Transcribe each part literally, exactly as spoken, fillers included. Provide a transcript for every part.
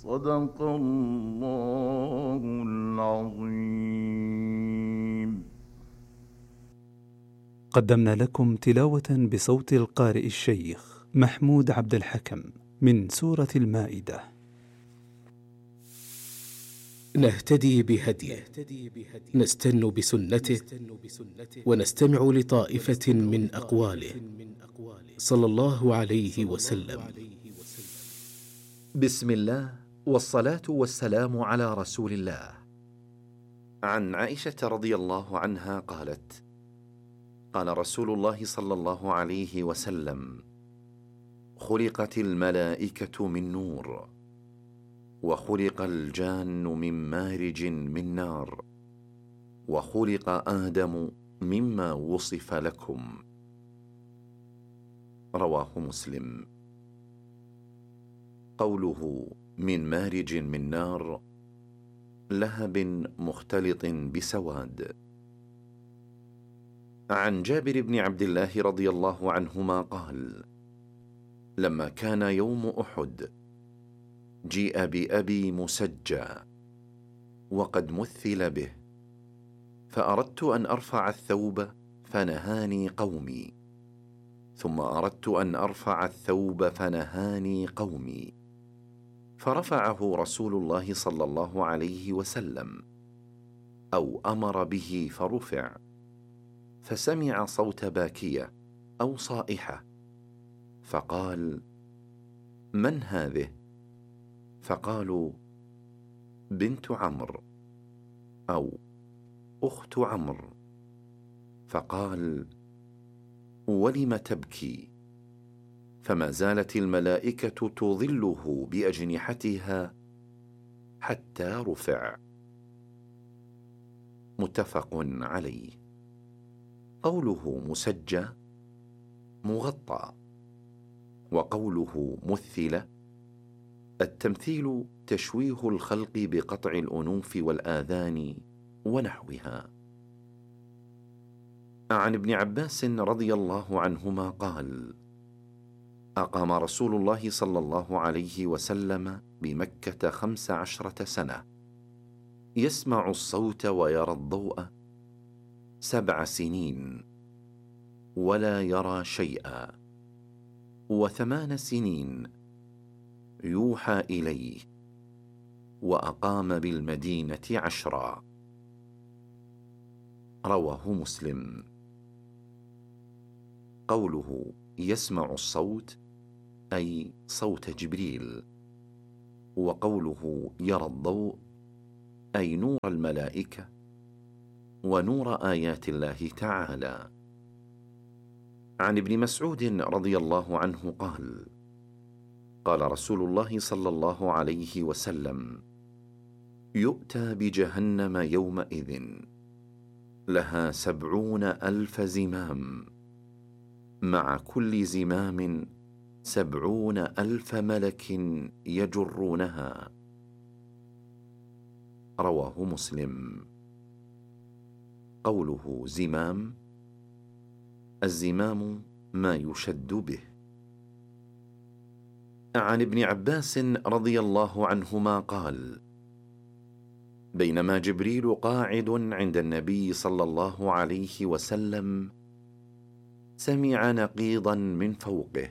صدق الله العظيم. قدمنا لكم تلاوة بصوت القارئ الشيخ محمود عبد الحكم من سورة المائدة. نهتدي بهديه، نستن بسنته، ونستمع لطائفة من أقواله صلى الله عليه وسلم. بسم الله والصلاة والسلام على رسول الله. عن عائشة رضي الله عنها قالت: قال رسول الله صلى الله عليه وسلم: خلقت الملائكة من نور، وخلق الجان من مارج من نار، وخلق آدم مما وصف لكم. رواه مسلم. قوله من مارج من نار لهب مختلط بسواد. عن جابر بن عبد الله رضي الله عنهما قال: لما كان يوم أحد جيء بأبي مسجى وقد مثل به، فأردت أن أرفع الثوب فنهاني قومي، ثم أردت أن أرفع الثوب فنهاني قومي، فرفعه رسول الله صلى الله عليه وسلم أو أمر به فرفع، فسمع صوت باكية أو صائحة، فقال: من هذه؟ فقالوا: بنت عمرو أو أخت عمرو. فقال: ولم تبكي؟ فما زالت الملائكة تظله بأجنحتها حتى رفع. متفق عليه. قوله مسجى مغطى، وقوله مثل التمثيل تشويه الخلق بقطع الأنوف والآذان ونحوها. عن ابن عباس رضي الله عنهما قال: أقام رسول الله صلى الله عليه وسلم بمكة خمس عشرة سنة، يسمع الصوت ويرى الضوء سبع سنين ولا يرى شيئا، وثمان سنين يوحى إليه، وأقام بالمدينة عشرا. رواه مسلم. قوله يسمع الصوت أي صوت جبريل، وقوله يرى الضوء أي نور الملائكة ونور آيات الله تعالى. عن ابن مسعود رضي الله عنه قال: قال رسول الله صلى الله عليه وسلم: يؤتى بجهنم يومئذ لها سبعون ألف زمام، مع كل زمام سبعون ألف ملك يجرونها. رواه مسلم. قوله زمام، الزمام ما يشد به. عن ابن عباس رضي الله عنهما قال: بينما جبريل قاعد عند النبي صلى الله عليه وسلم سمع نقيضا من فوقه،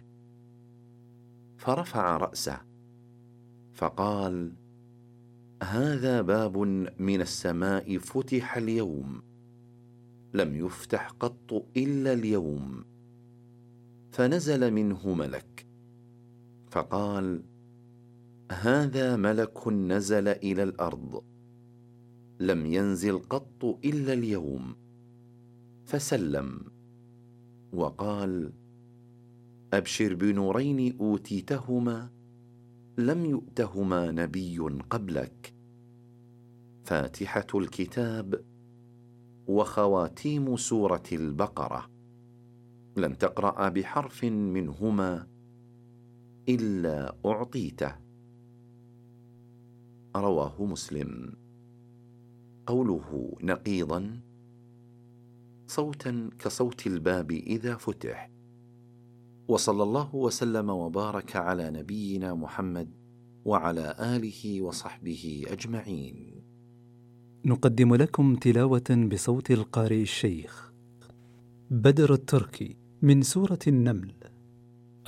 فرفع رأسه فقال: هذا باب من السماء فتح اليوم، لم يفتح قط إلا اليوم. فنزل منه ملك فقال: هذا ملك نزل إلى الأرض، لم ينزل قط إلا اليوم. فسلم وقال: أبشر بنورين أوتيتهما لم يؤتهما نبي قبلك، فاتحة الكتاب وخواتيم سورة البقرة، لن تقرأ بحرف منهما إلا أعطيته. رواه مسلم. قوله نقيضا صوتا كصوت الباب إذا فتح. وصلى الله وسلم وبارك على نبينا محمد وعلى آله وصحبه أجمعين. نقدم لكم تلاوة بصوت القارئ الشيخ بدر التركي من سورة النمل.